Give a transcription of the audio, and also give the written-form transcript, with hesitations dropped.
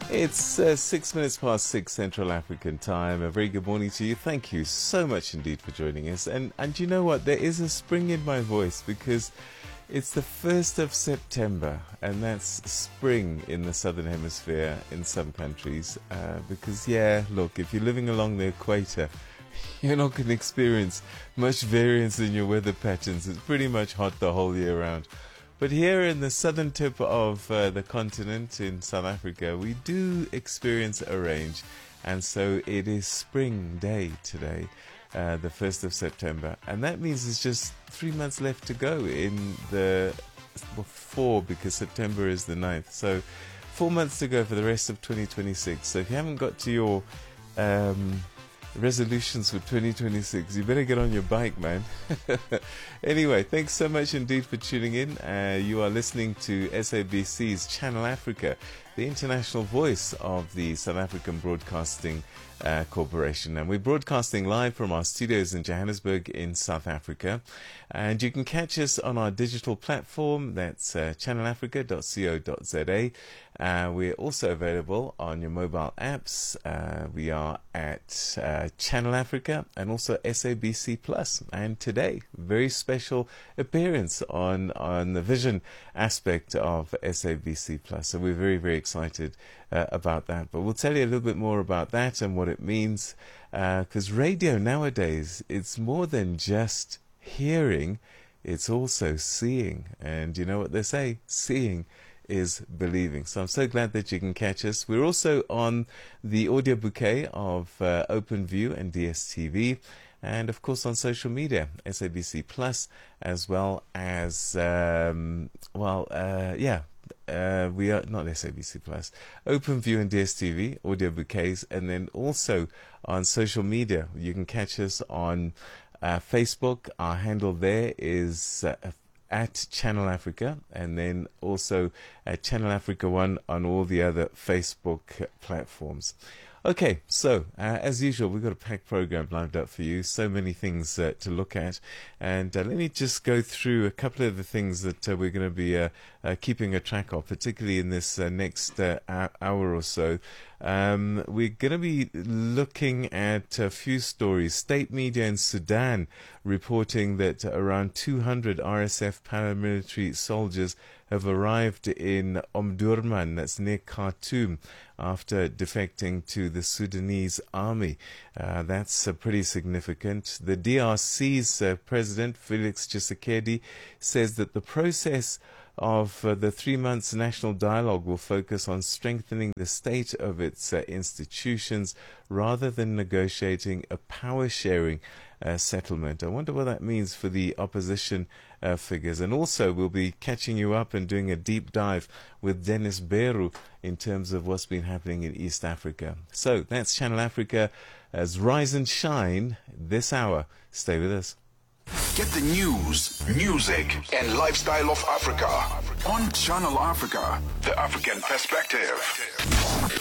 It's 6 minutes past 6 Central African time. A very good morning to you. Thank you so much indeed for joining us. And you know what? There is a spring in my voice because it's the 1st of September, and that's spring in the Southern Hemisphere in some countries. Because, yeah, look, if you're living along the equator, you're not going to experience much variance in your weather patterns. It's pretty much hot the whole year round. But here in the southern tip of the continent in South Africa, we do experience a range. And so it is spring day today, the 1st of September. And that means it's just 3 months left to go in the 4, because September is the 9th. So 4 months to go for the rest of 2026. So if you haven't got to your resolutions for 2026, you better get on your bike, man. Anyway, thanks so much indeed for tuning in. You are listening to SABC's Channel Africa, the international voice of the South African Broadcasting Corporation. And we're broadcasting live from our studios in Johannesburg in South Africa. And you can catch us on our digital platform. That's channelafrica.co.za. We're also available on your mobile apps. We are at Channel Africa and also SABC Plus. And today, very special appearance on the vision aspect of SABC Plus. So we're very, very excited about that. But we'll tell you a little bit more about that and what it means. Because radio nowadays, it's more than just hearing, it's also seeing. And you know what they say? Seeing is believing. So I'm so glad that you can catch us. We're also on the audio bouquet of OpenView and DSTV, and of course on social media, SABC Plus, as well as we are not SABC Plus, OpenView and DSTV audio bouquets, and then also on social media. You can catch us on Facebook. Our handle there is at Channel Africa, and then also at Channel Africa 1 on all the other Facebook platforms. Okay, so as usual, we've got a packed program lined up for you. So many things to look at, and let me just go through a couple of the things that we're going to be keeping a track of, particularly in this next hour or so. We're going to be looking at a few stories. State media in Sudan reporting that around 200 RSF paramilitary soldiers have arrived in Omdurman, that's near Khartoum, after defecting to the Sudanese army. That's pretty significant. The DRC's President, Felix Tshisekedi, says that the process of the 3 months national dialogue will focus on strengthening the state of its institutions rather than negotiating a power-sharing settlement. I wonder what that means for the opposition figures. And also we'll be catching you up and doing a deep dive with Dennis Beru in terms of what's been happening in East Africa. So that's Channel Africa as Rise and Shine this hour. Stay with us. Get the news, music, and lifestyle of Africa on Channel Africa, the African perspective.